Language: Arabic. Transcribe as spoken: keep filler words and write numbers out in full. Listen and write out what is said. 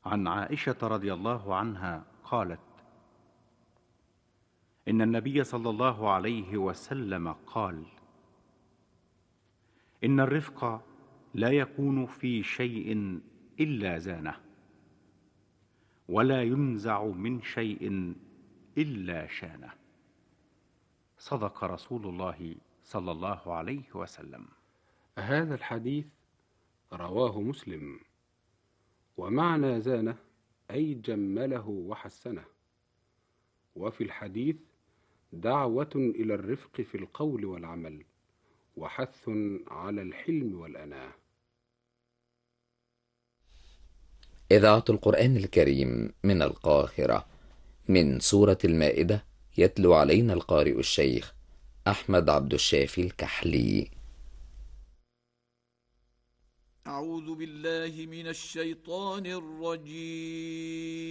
عن عائشة رضي الله عنها قالت: إن النبي صلى الله عليه وسلم قال: إن الرفق لا يكون في شيء إلا زانه، ولا ينزع من شيء إلا شانه. صدق رسول الله صلى الله عليه وسلم. هذا الحديث رواه مسلم، ومعنى زانه أي جمله وحسنه. وفي الحديث دعوة إلى الرفق في القول والعمل، وحث على الحلم والأناة. إذاعة القرآن الكريم من القاهرة، من سورة المائدة، يتلو علينا القارئ الشيخ أحمد عبد الشافي الكحلي. أعوذ بالله من الشيطان الرجيم.